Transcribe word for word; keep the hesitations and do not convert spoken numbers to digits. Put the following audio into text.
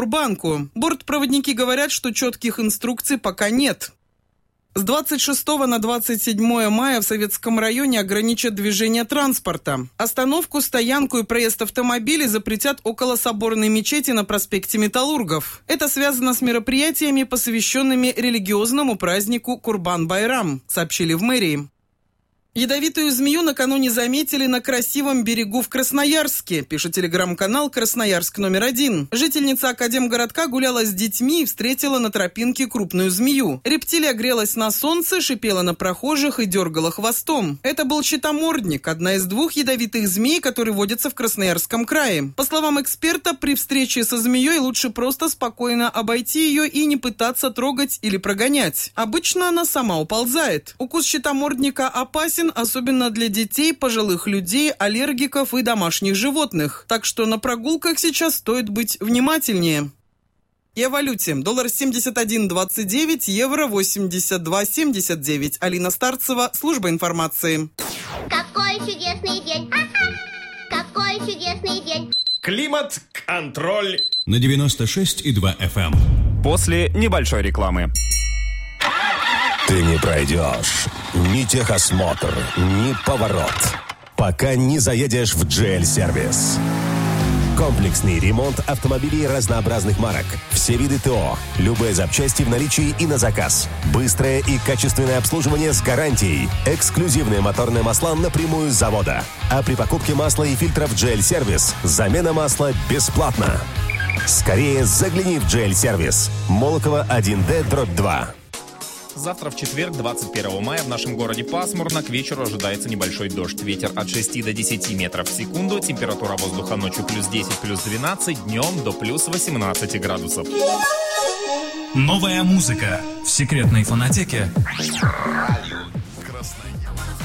Банку. Бортпроводники говорят, что четких инструкций пока нет. С двадцать шестого на двадцать седьмое мая в Советском районе ограничат движение транспорта. Остановку, стоянку и проезд автомобилей запретят около соборной мечети на проспекте Металлургов. Это связано с мероприятиями, посвященными религиозному празднику Курбан-Байрам, сообщили в мэрии. Ядовитую змею накануне заметили на красивом берегу в Красноярске, пишет телеграм-канал «Красноярск номер один». Жительница Академгородка гуляла с детьми и встретила на тропинке крупную змею. Рептилия грелась на солнце, шипела на прохожих и дергала хвостом. Это был щитомордник, одна из двух ядовитых змей, которые водятся в Красноярском крае. По словам эксперта, при встрече со змеей лучше просто спокойно обойти ее и не пытаться трогать или прогонять. Обычно она сама уползает. Укус щитомордника опасен, особенно для детей, пожилых людей, аллергиков и домашних животных. Так что на прогулках сейчас стоит быть внимательнее. И о валюте. Доллар семьдесят один двадцать девять, евро восемьдесят два семьдесят девять. Алина Старцева, служба информации. Какой чудесный день! Какой чудесный день! Климат-контроль на девяносто шесть и два эф эм. После небольшой рекламы. Ты не пройдешь ни техосмотр, ни поворот, пока не заедешь в джи эл-сервис. Комплексный ремонт автомобилей разнообразных марок. Все виды ТО, любые запчасти в наличии и на заказ. Быстрое и качественное обслуживание с гарантией. Эксклюзивные моторные масла напрямую с завода. А при покупке масла и фильтров джи эл-сервис замена масла бесплатна. Скорее загляни в джи эл-сервис. Молокова один дэ дробь два. Завтра в четверг, двадцать первого мая, в нашем городе пасмурно. К вечеру ожидается небольшой дождь. Ветер от шести до десяти метров в секунду. Температура воздуха ночью плюс десять, плюс двенадцать. Днем до плюс восемнадцати градусов. Новая музыка в секретной фонотеке.